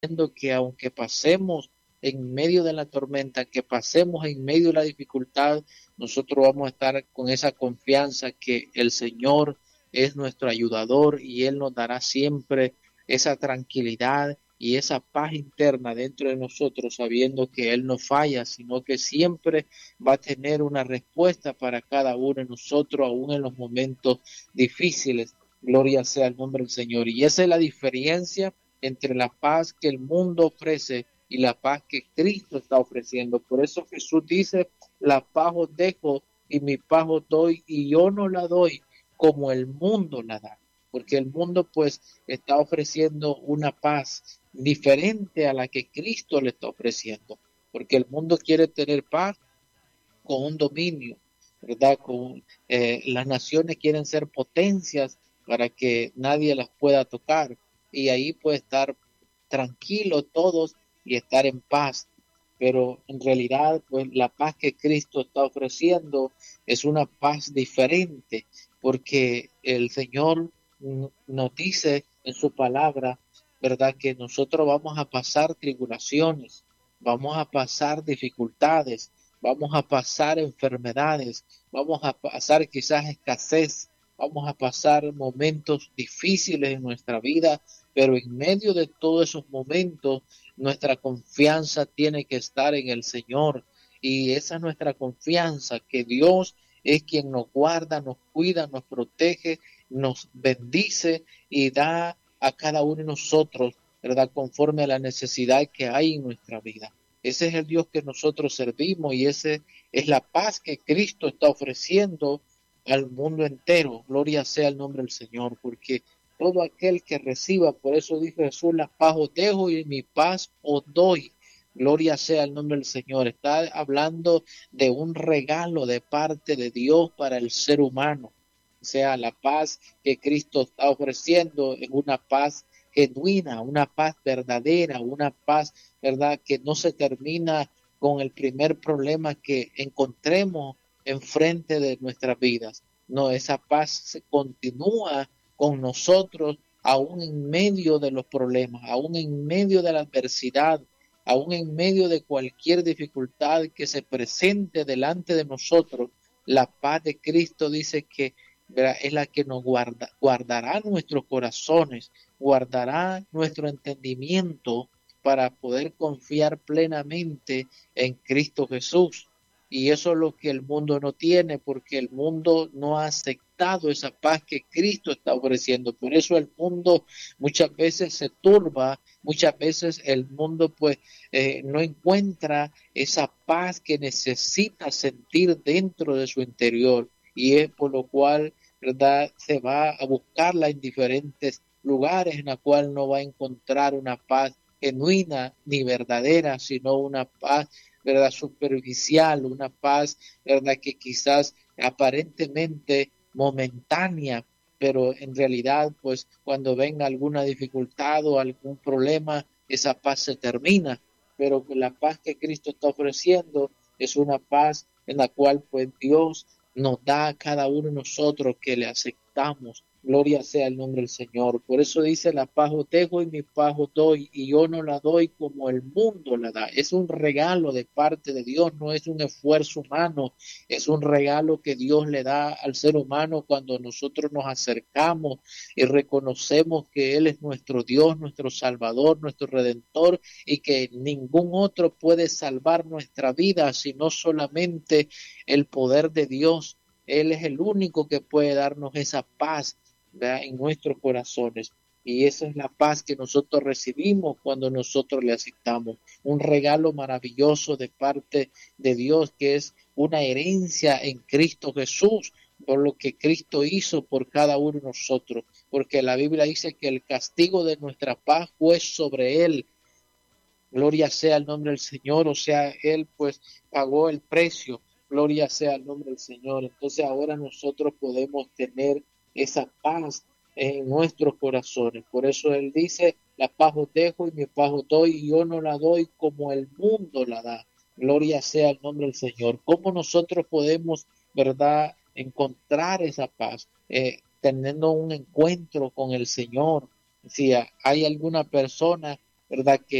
que aunque pasemos en medio de la tormenta, que pasemos en medio de la dificultad, nosotros vamos a estar con esa confianza que el Señor es nuestro ayudador y Él nos dará siempre esa tranquilidad y esa paz interna dentro de nosotros, sabiendo que Él no falla, sino que siempre va a tener una respuesta para cada uno de nosotros, aún en los momentos difíciles. Gloria sea el nombre del Señor. Y esa es la diferencia entre la paz que el mundo ofrece y la paz que Cristo está ofreciendo. Por eso Jesús dice, la paz os dejo y mi paz os doy, y yo no la doy como el mundo la da. Porque el mundo pues está ofreciendo una paz diferente a la que Cristo le está ofreciendo. Porque el mundo quiere tener paz con un dominio, ¿verdad? Las naciones quieren ser potencias para que nadie las pueda tocar y ahí puede estar tranquilos todos y estar en paz. Pero en realidad, pues la paz que Cristo está ofreciendo es una paz diferente, porque el Señor nos dice en su palabra, ¿verdad? Que nosotros vamos a pasar tribulaciones, vamos a pasar dificultades, vamos a pasar enfermedades, vamos a pasar quizás escasez, vamos a pasar momentos difíciles en nuestra vida, pero en medio de todos esos momentos, nuestra confianza tiene que estar en el Señor. Y esa es nuestra confianza, que Dios es quien nos guarda, nos cuida, nos protege, nos bendice y da a cada uno de nosotros, ¿verdad? Conforme a la necesidad que hay en nuestra vida. Ese es el Dios que nosotros servimos y ese es la paz que Cristo está ofreciendo al mundo entero. Gloria sea el nombre del Señor, porque todo aquel que reciba, por eso dijo Jesús, la paz os dejo y mi paz os doy. Gloria sea el nombre del Señor. Está hablando de un regalo de parte de Dios para el ser humano. O sea, la paz que Cristo está ofreciendo es una paz genuina, una paz verdadera, una paz, ¿verdad?, que no se termina con el primer problema que encontremos enfrente de nuestras vidas. No, esa paz se continúa con nosotros aún en medio de los problemas, aún en medio de la adversidad, aún en medio de cualquier dificultad que se presente delante de nosotros. La paz de Cristo dice que, ¿verdad?, es la que nos guardará nuestros corazones, guardará nuestro entendimiento para poder confiar plenamente en Cristo Jesús. Y eso es lo que el mundo no tiene, porque el mundo no ha aceptado esa paz que Cristo está ofreciendo. Por eso el mundo muchas veces se turba, muchas veces el mundo pues no encuentra esa paz que necesita sentir dentro de su interior. Y es por lo cual, ¿verdad?, se va a buscarla en diferentes lugares en la cual no va a encontrar una paz genuina ni verdadera, sino una paz, ¿verdad?, superficial, una paz, ¿verdad?, que quizás aparentemente momentánea, pero en realidad, pues cuando venga alguna dificultad o algún problema, esa paz se termina. Pero la paz que Cristo está ofreciendo es una paz en la cual, pues Dios nos da a cada uno de nosotros que le aceptamos. Gloria sea el nombre del Señor. Por eso dice, la paz os dejo y mi paz os doy, y yo no la doy como el mundo la da. Es un regalo de parte de Dios, no es un esfuerzo humano, es un regalo que Dios le da al ser humano cuando nosotros nos acercamos y reconocemos que Él es nuestro Dios, nuestro Salvador, nuestro Redentor, y que ningún otro puede salvar nuestra vida, sino solamente el poder de Dios. Él es el único que puede darnos esa paz, ¿verdad?, en nuestros corazones. Y esa es la paz que nosotros recibimos cuando nosotros le aceptamos. Un regalo maravilloso de parte de Dios, que es una herencia en Cristo Jesús, por lo que Cristo hizo por cada uno de nosotros. Porque la Biblia dice que el castigo de nuestra paz fue sobre Él. Gloria sea el nombre del Señor. O sea, Él pues pagó el precio. Gloria sea el nombre del Señor. Entonces ahora nosotros podemos tener esa paz en nuestros corazones. Por eso Él dice, la paz os dejo y mi paz os doy, y yo no la doy como el mundo la da. Gloria sea el nombre del Señor. ¿Cómo nosotros podemos, verdad, encontrar esa paz? Teniendo un encuentro con el Señor. Si hay alguna persona ¿verdad?